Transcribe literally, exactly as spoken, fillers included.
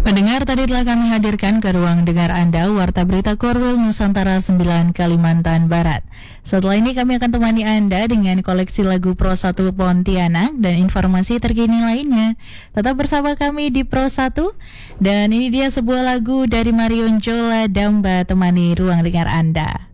Pendengar, tadi telah kami hadirkan ke ruang dengar Anda Warta Berita Korwil Nusantara sembilan Kalimantan Barat. Setelah ini kami akan temani Anda dengan koleksi lagu Pro satu Pontianak dan informasi terkini lainnya. Tetap bersama kami di Pro satu. Dan ini dia sebuah lagu dari Marion Jola Damba temani ruang dengar Anda.